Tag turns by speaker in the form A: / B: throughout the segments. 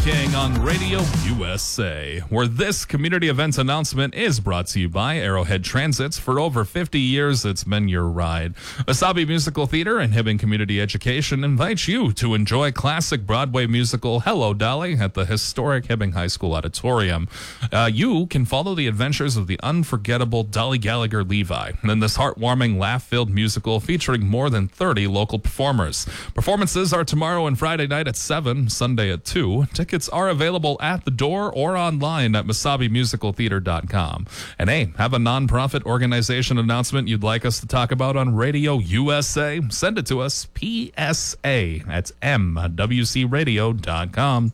A: King on Radio USA, where this community events announcement is brought to you by Arrowhead Transits. For over 50 years, it's been your ride. Wasabi Musical Theater and Hibbing Community Education invites you to enjoy classic Broadway musical Hello, Dolly at the historic Hibbing High School Auditorium. You can follow the adventures of the unforgettable Dolly Gallagher Levi in this heartwarming, laugh-filled musical featuring more than 30 local performers. Performances are tomorrow and Friday night at 7, Sunday at 2. Tickets are available at the door or online at wasabimusicaltheater.com. And hey, have a nonprofit organization announcement you'd like us to talk about on Radio USA? Send it to us, PSA at mwcradio.com.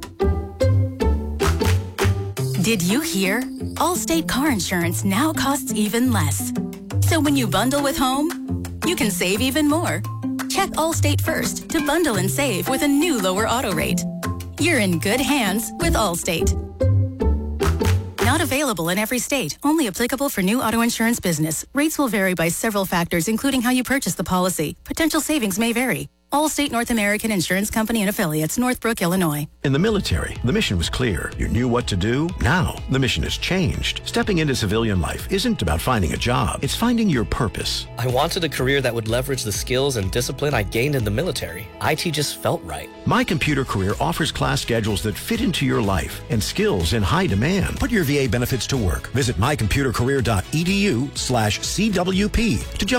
B: Did you hear? Allstate car insurance now costs even less. So when you bundle with home, you can save even more. Check Allstate first to bundle and save with a new lower auto rate. You're in good hands with Allstate. Not available in every state. Only applicable for new auto insurance business. Rates will vary by several factors, including how you purchase the policy. Potential savings may vary. Allstate North American Insurance Company and Affiliates, Northbrook, Illinois.
C: In the military, the mission was clear. You knew what to do. Now, the mission has changed. Stepping into civilian life isn't about finding a job. It's finding your purpose.
D: I wanted a career that would leverage the skills and discipline I gained in the military. IT just felt right.
C: My Computer Career offers class schedules that fit into your life and skills in high demand. Put your VA benefits to work. Visit mycomputercareer.edu/CWP to jump